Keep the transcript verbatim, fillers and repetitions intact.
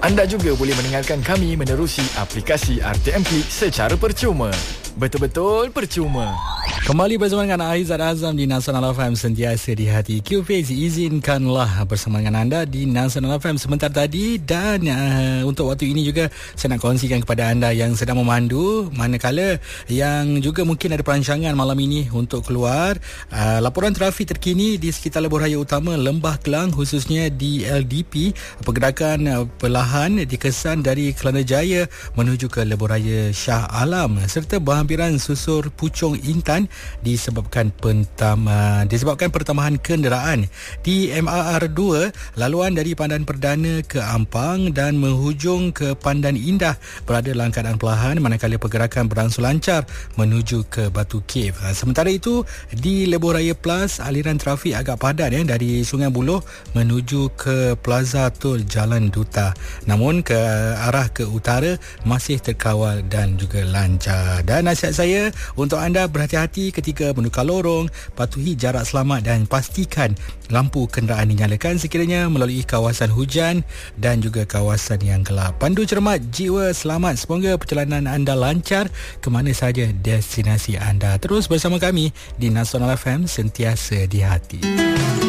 Anda juga boleh mendengarkan kami menerusi aplikasi R T M P secara percuma. Betul-betul percuma. Kembali bersama dengan Aizat Azam di Nasional F M, sentiasa di hati. Q-Face, izinkanlah bersama dengan anda di Nasional F M sebentar tadi. Dan uh, untuk waktu ini juga saya nak kongsikan kepada anda yang sedang memandu, manakala yang juga mungkin ada perancangan malam ini untuk keluar. uh, Laporan trafik terkini di sekitar lebuh raya utama Lembah Kelang, khususnya di L D P. Pergerakan uh, perlahan dikesan dari Kelana Jaya menuju ke lebuh raya Shah Alam, serta berhampiran susur Puchong Intan disebabkan pentama, disebabkan pertambahan kenderaan di M R R dua, laluan dari Pandan Perdana ke Ampang dan menghujung ke Pandan Indah berada dalam keadaan perlahan, manakala pergerakan berangsur lancar menuju ke Batu Cave. Sementara itu di Lebuh Raya Plus, aliran trafik agak padat ya, dari Sungai Buloh menuju ke Plaza Tol Jalan Duta, namun ke arah ke utara masih terkawal dan juga lancar. Dan nasihat saya untuk anda, berhati-hati ketika menukar lorong, patuhi jarak selamat dan pastikan lampu kenderaan dinyalakan sekiranya melalui kawasan hujan dan juga kawasan yang gelap. Pandu cermat, jiwa selamat. Semoga perjalanan anda lancar ke mana saja destinasi anda. Terus bersama kami di Nasional F M, sentiasa di hati.